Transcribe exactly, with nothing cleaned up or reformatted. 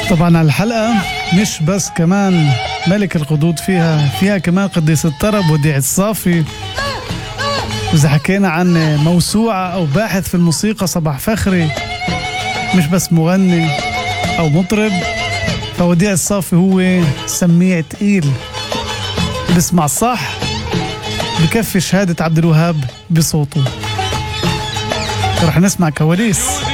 طبعا على الحلقة مش بس كمان ملك القدود، فيها فيها كمان قديس الطرب وديع الصافي. وإذا حكينا عن موسوعة أو باحث في الموسيقى صباح فخري، مش بس مغني أو مطرب، فوديع الصافي هو سميع تقيل بسمع صح بكفي شهادة عبد الوهاب بصوته. رح نسمع كواليس